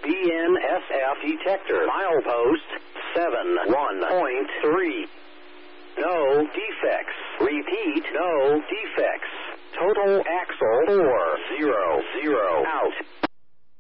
BNSF detector. Milepost 71.3. No defects. Repeat, no defects. Total axle 400 out.